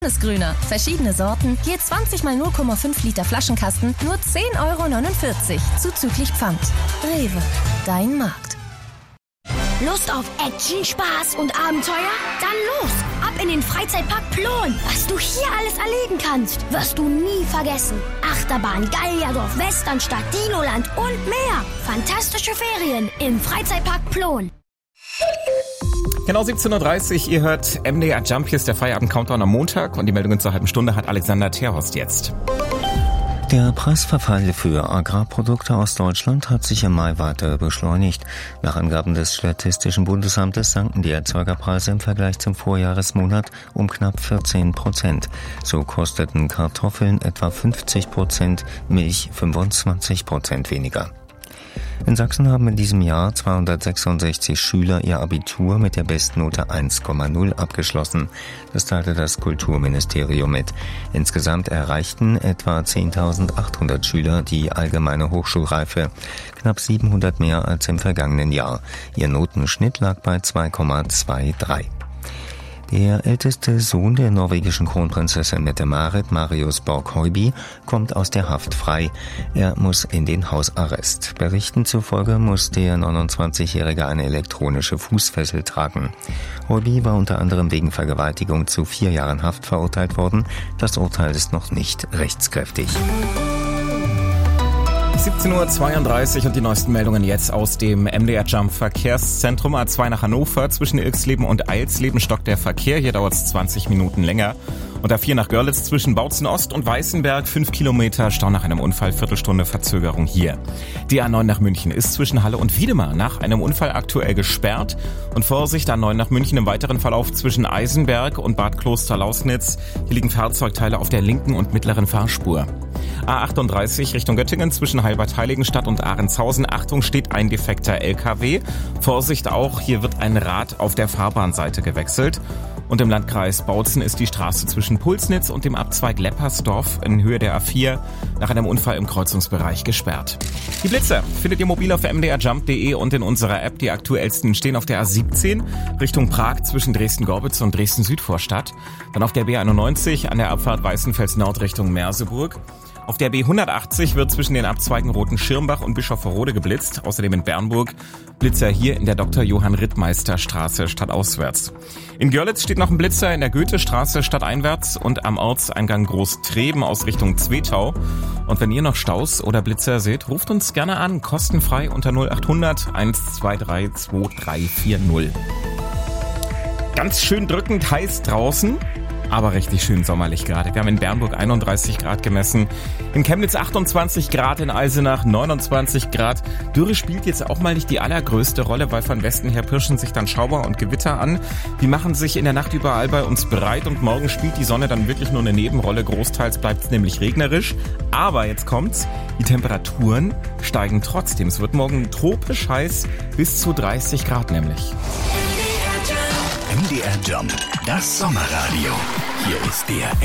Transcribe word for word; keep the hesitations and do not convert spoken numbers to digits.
Grüner. Verschiedene Sorten, je zwanzig mal null Komma fünf Liter Flaschenkasten, nur zehn Euro neunundvierzig, zuzüglich Pfand. Rewe, dein Markt. Lust auf Action, Spaß und Abenteuer? Dann los! Ab in den Freizeitpark Plon! Was du hier alles erleben kannst, wirst du nie vergessen. Achterbahn, Gallierdorf, Westernstadt, Dinoland und mehr. Fantastische Ferien im Freizeitpark Plon. Genau siebzehn Uhr dreißig, ihr hört M D R Jump, hier ist der Feierabend-Countdown am Montag und die Meldungen zur halben Stunde hat Alexander Terhorst jetzt. Der Preisverfall für Agrarprodukte aus Deutschland hat sich im Mai weiter beschleunigt. Nach Angaben des Statistischen Bundesamtes sanken die Erzeugerpreise im Vergleich zum Vorjahresmonat um knapp vierzehn Prozent. So kosteten Kartoffeln etwa fünfzig Prozent, Milch fünfundzwanzig Prozent weniger. In Sachsen haben in diesem Jahr zweihundertsechsundsechzig Schüler ihr Abitur mit der Bestnote eins Komma null abgeschlossen. Das teilte das Kulturministerium mit. Insgesamt erreichten etwa zehntausendachthundert Schüler die allgemeine Hochschulreife, knapp siebenhundert mehr als im vergangenen Jahr. Ihr Notenschnitt lag bei zwei Komma dreiundzwanzig. Der älteste Sohn der norwegischen Kronprinzessin Mette-Marit, Marius Borg-Høiby, kommt aus der Haft frei. Er muss in den Hausarrest. Berichten zufolge muss der neunundzwanzigjährige eine elektronische Fußfessel tragen. Høiby war unter anderem wegen Vergewaltigung zu vier Jahren Haft verurteilt worden. Das Urteil ist noch nicht rechtskräftig. siebzehn Uhr zweiunddreißig und die neuesten Meldungen jetzt aus dem M D R Jump Verkehrszentrum. A zwei nach Hannover, zwischen Ilksleben und Eilsleben stockt der Verkehr. Hier dauert es zwanzig Minuten länger. Und A vier nach Görlitz zwischen Bautzen Ost und Weißenberg, fünf Kilometer, Stau nach einem Unfall, Viertelstunde Verzögerung hier. Die A neun nach München ist zwischen Halle und Wiedemar nach einem Unfall aktuell gesperrt. Und Vorsicht, A neun nach München im weiteren Verlauf zwischen Eisenberg und Bad Kloster-Lausnitz. Hier liegen Fahrzeugteile auf der linken und mittleren Fahrspur. A achtunddreißig Richtung Göttingen zwischen Heilbad-Heiligenstadt und Ahrentshausen. Achtung, steht ein defekter L K W. Vorsicht auch, hier wird ein Rad auf der Fahrbahnseite gewechselt. Und im Landkreis Bautzen ist die Straße zwischen Pulsnitz und dem Abzweig Leppersdorf in Höhe der A vier nach einem Unfall im Kreuzungsbereich gesperrt. Die Blitze findet ihr mobil auf m d r jump punkt d e und in unserer App. Die aktuellsten stehen auf der A siebzehn Richtung Prag zwischen Dresden-Gorbitz und Dresden-Südvorstadt. Dann auf der B einundneunzig an der Abfahrt Weißenfels Nord Richtung Merseburg. Auf der B hundertachtzig wird zwischen den Abzweigen Roten Schirmbach und Bischofferode geblitzt. Außerdem in Bernburg Blitzer hier in der Doktor Johann Rittmeister Straße stadtauswärts. In Görlitz steht noch ein Blitzer in der Goethestraße stadteinwärts und am Ortseingang Großtreben aus Richtung Zwetau. Und wenn ihr noch Staus oder Blitzer seht, ruft uns gerne an, kostenfrei unter null achthundert eins zwei drei zwei drei vier null. Ganz schön drückend heiß draußen. Aber richtig schön sommerlich gerade. Wir haben in Bernburg einunddreißig Grad gemessen, in Chemnitz achtundzwanzig Grad, in Eisenach neunundzwanzig Grad. Dürre spielt jetzt auch mal nicht die allergrößte Rolle, weil von Westen her pirschen sich dann Schauer und Gewitter an. Die machen sich in der Nacht überall bei uns breit und morgen spielt die Sonne dann wirklich nur eine Nebenrolle. Großteils bleibt es nämlich regnerisch. Aber jetzt kommt's, die Temperaturen steigen trotzdem. Es wird morgen tropisch heiß, bis zu dreißig Grad nämlich. M D R Jump, das Sommerradio. Hier ist der